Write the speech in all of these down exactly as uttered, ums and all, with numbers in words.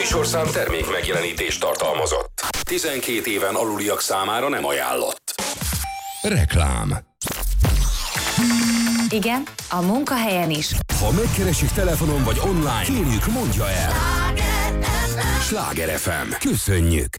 műsorszám termék megjelenítést tartalmazott. tizenkét éven aluliak számára nem ajánlott. Reklám. Igen, a munkahelyen is. Ha megkeresik telefonon vagy online, kérjük, mondja el. Sláger ef em. Köszönjük!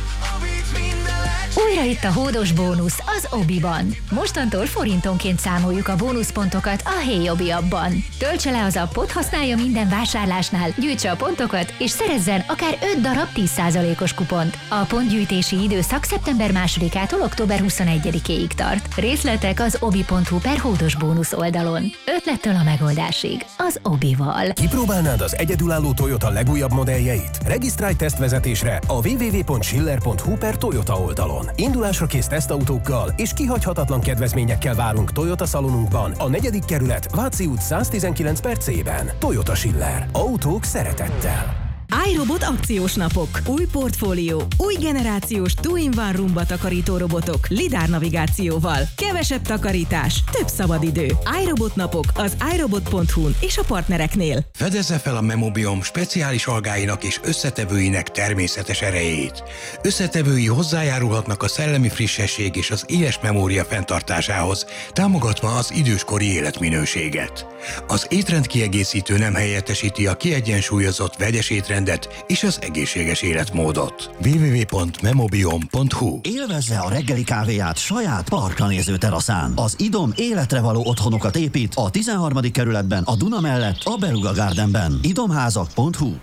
Újra itt a hódos bónusz az Obiban. Mostantól forintonként számoljuk a bónuszpontokat a Hey Obi appban. Töltse le az appot, használja minden vásárlásnál, gyűjtse a pontokat, és szerezzen akár öt darab tíz százalékos kupont. A pontgyűjtési időszak szeptember másodikától október huszonegyedikéig tart. Részletek az obi pont hu per hódos bónusz oldalon. Ötlettől a megoldásig. Az Obival. Kipróbálnád az egyedülálló Toyota legújabb modelljeit? Regisztrálj tesztvezetésre a double-u double-u double-u pont schiller pont hu per Toyota oldalon. Indulásra kész tesztautókkal és kihagyhatatlan kedvezményekkel várunk Toyota szalonunkban, a negyedik kerület, Váci út száztizenkilenc per C-ben. Toyota Schiller. Autók szeretettel. iRobot akciós napok. Új portfólió, új generációs two-in-one Roomba takarító robotok, lidár navigációval. Kevesebb takarítás, több szabadidő. iRobot napok az iRobot pont hu-n és a partnereknél. Fedezze fel a Memobiom speciális algáinak és összetevőinek természetes erejét. Összetevői hozzájárulhatnak a szellemi frissesség és az éles memória fenntartásához, támogatva az időskori életminőséget. Az étrendkiegészítő nem helyettesíti a kiegyensúlyozott vegyes étrendet és az egészséges életmódot. double-u double-u double-u pont memobiom pont hu. Élvezze a reggeli kávéját saját parkra néző teraszán. Az Idom életre való otthonokat épít a tizenharmadik kerületben, a Duna mellett, a Beluga Gardenben. idomházak pont hu.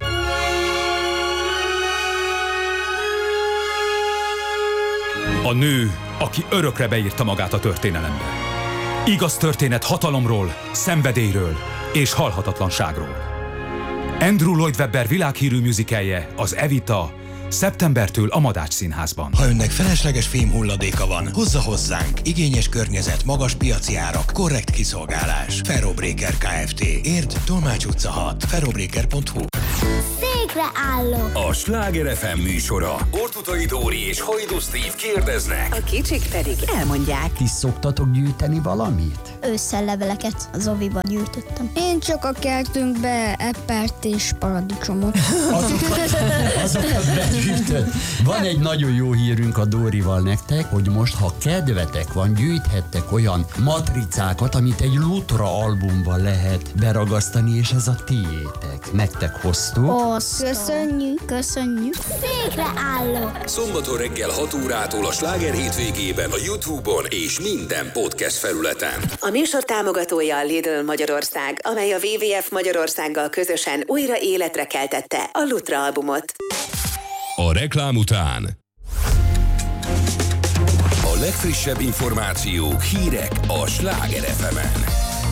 A nő, aki örökre beírta magát a történelembe. Igaz történet hatalomról, szenvedélyről és halhatatlanságról. Andrew Lloyd Webber világhírű musicalje, az Evita, szeptembertől a Madács Színházban. Ha önnek felesleges fémhulladéka van, hozza hozzánk. Igényes környezet, magas piaci árak, korrekt kiszolgálás. Ferrobreaker Kft. Érd, Tolmács utca hat, ferrobreaker pont hu. Székre állok. A Sláger ef em műsora. Ortutai Dóri és Hajdú Steve kérdeznek. A kicsik pedig elmondják. Ti szoktatok gyűjteni valamit? Ősszel leveleket az oviban gyűjtöttem. Én csak a kertünkbe eppert és paradicsomot. Azokat, azokat begyűjtött. Van egy nagyon jó hírünk a Dórival nektek, hogy most, ha kedvetek van, gyűjthettek olyan matricákat, amit egy Lutra albumban lehet beragasztani, és ez a tiétek. Nektek hoztuk. Osz, köszönjük, köszönjük. Székre állok. Szombaton reggel hat órától a Sláger hétvégében a YouTube-on és minden podcast felületen. A műsor támogatója a Lidl Magyarország, amely a dupla vé vé ef Magyarországgal közösen újra életre keltette a Lutra albumot. A reklám után a legfrissebb információk, hírek a Sláger ef emen.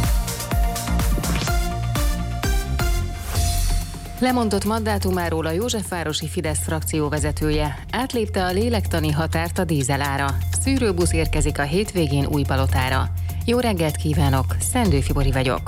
Lemondott mandátumáról a Józsefvárosi Fidesz frakció vezetője. Átlépte a lélektani határt a dízelára. Szűrőbusz érkezik a hétvégén Újpalotára. Jó reggelt kívánok, Szendő Fibori vagyok.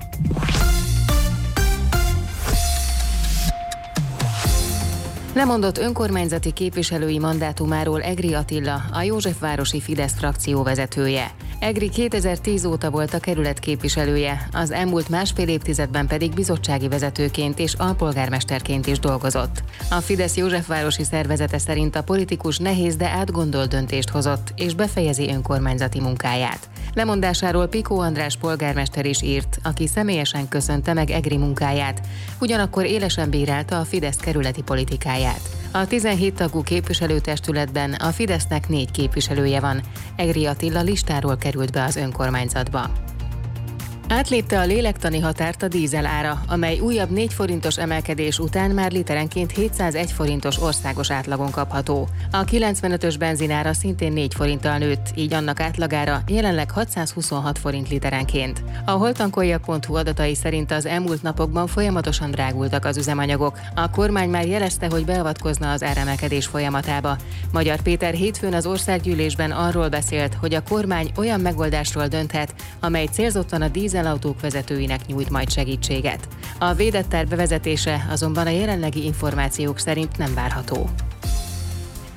Lemondott önkormányzati képviselői mandátumáról Egri Attila, a Józsefvárosi Fidesz frakció vezetője. Egri kétezer-tíz óta volt a kerület képviselője, az elmúlt másfél évtizedben pedig bizottsági vezetőként és alpolgármesterként is dolgozott. A Fidesz Józsefvárosi szervezete szerint a politikus nehéz, de átgondolt döntést hozott, és befejezi önkormányzati munkáját. Lemondásáról Pikó András polgármester is írt, aki személyesen köszönte meg Egri munkáját, ugyanakkor élesen bírálta a Fidesz kerületi politikáját. A tizenhét tagú képviselőtestületben a Fidesznek négy képviselője van. Egri Attila listáról került be az önkormányzatba. Átlépte a lélektani határt a dízel ára, amely újabb négy forintos emelkedés után már literenként hétszázegy forintos országos átlagon kapható. A kilencvenötös benzinára szintén négy forinttal nőtt, így annak átlagára jelenleg hatszázhuszonhat forint literenként. A holtankoljak pont hu adatai szerint az elmúlt napokban folyamatosan drágultak az üzemanyagok. A kormány már jelezte, hogy beavatkozna az áremelkedés folyamatába. Magyar Péter hétfőn az országgyűlésben arról beszélt, hogy a kormány olyan megoldásról dönthet, amely célzottan a dízel autók vezetőinek nyújt majd segítséget. A védett ár bevezetése azonban a jelenlegi információk szerint nem várható.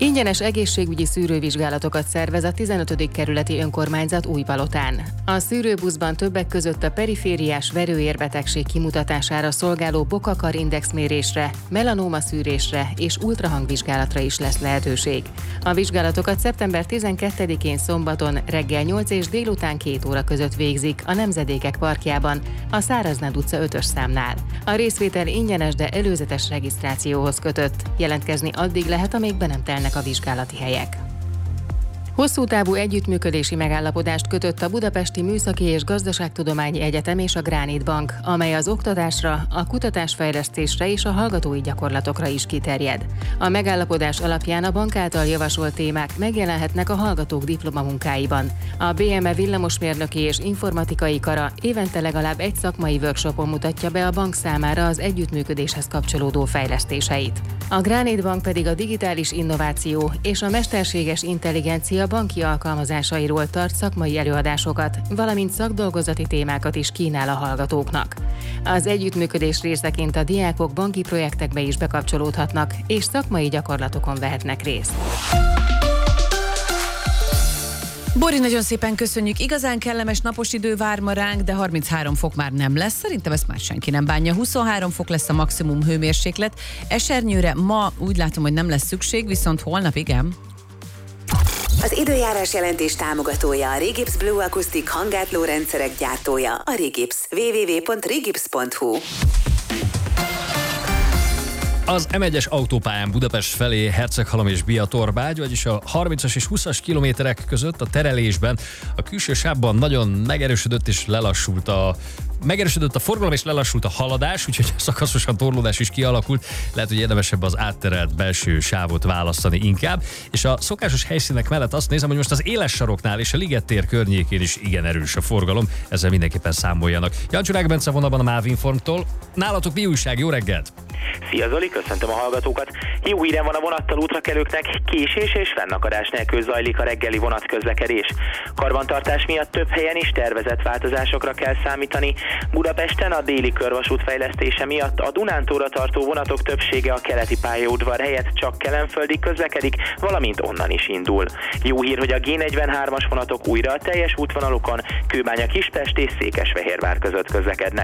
Ingyenes egészségügyi szűrővizsgálatokat szervez a tizenötödik kerületi önkormányzat Újpalotán. A szűrőbuszban többek között a perifériás verőérbetegség kimutatására szolgáló Bokakar indexmérésre, melanóma szűrésre és ultrahangvizsgálatra is lesz lehetőség. A vizsgálatokat szeptember tizenkettedikén szombaton reggel nyolc és délután két óra között végzik a Nemzedékek parkjában, a Száraznád utca ötös számnál. A részvétel ingyenes, de előzetes regisztrációhoz kötött. Jelentkezni addig lehet, amíg be nem telnek a vizsgálati helyek. Hosszú távú együttműködési megállapodást kötött a Budapesti Műszaki és Gazdaságtudományi Egyetem és a Granit Bank, amely az oktatásra, a kutatásfejlesztésre és a hallgatói gyakorlatokra is kiterjed. A megállapodás alapján a bank által javasolt témák megjelenhetnek a hallgatók diplomamunkáiban. A bé em e villamosmérnöki és informatikai kara évente legalább egy szakmai workshopon mutatja be a bank számára az együttműködéshez kapcsolódó fejlesztéseit. A Granit Bank pedig a digitális innováció és a mesterséges intelligencia a banki alkalmazásairól tart szakmai előadásokat, valamint szakdolgozati témákat is kínál a hallgatóknak. Az együttműködés részeként a diákok banki projektekbe is bekapcsolódhatnak, és szakmai gyakorlatokon vehetnek részt. Bori, nagyon szépen köszönjük. Igazán kellemes napos idő vár ma ránk, de harminchárom fok már nem lesz. Szerintem ezt már senki nem bánja. huszonhárom fok lesz a maximum hőmérséklet. Esernyőre ma úgy látom, hogy nem lesz szükség, viszont holnap igen. Az időjárás jelentés támogatója a Regips Blue Acoustic hangátló rendszerek gyártója, a Regips. double-u double-u double-u pont regips pont hu. Az em egyes autópályán Budapest felé Herceghalom és Biatorbágy, vagyis a harmincas és húszas kilométerek között a terelésben a külső sávban nagyon megerősödött és lelassult a Megerősödött a forgalom és lelassult a haladás, úgyhogy szakaszosan torlódás is kialakult. Lehet, hogy érdemesebb az átterelt belső sávot választani inkább. És a szokásos helyszínek mellett azt nézem, hogy most az Éles saroknál és a Liget tér környékén is igen erős a forgalom. Ezzel mindenképpen számoljanak. Jancsó Bence vonalban a MÁV Informtól. Nálatok mi újság? Jó reggelt! Szia Zoli, köszöntöm a hallgatókat. Jó hírem van a vonattal útrakelőknek, késés és fennakadás nélkül zajlik a reggeli vonatközlekedés. Karbantartás miatt több helyen is tervezett változásokra kell számítani. Budapesten a déli körvasút fejlesztése miatt a Dunántúlra tartó vonatok többsége a keleti pályaudvar helyett csak kelenföldig közlekedik, valamint onnan is indul. Jó hír, hogy a gé negyvenhármas vonatok újra a teljes útvonalukon Kőbánya-Kispest és Székesfehérvár között közlekednek.